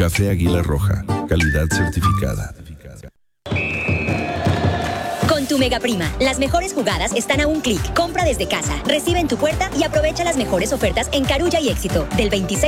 Café Águila Roja, calidad certificada. Con tu Mega Prima, las mejores jugadas están a un clic. Compra desde casa, recibe en tu puerta y aprovecha las mejores ofertas en Carulla y Éxito del 26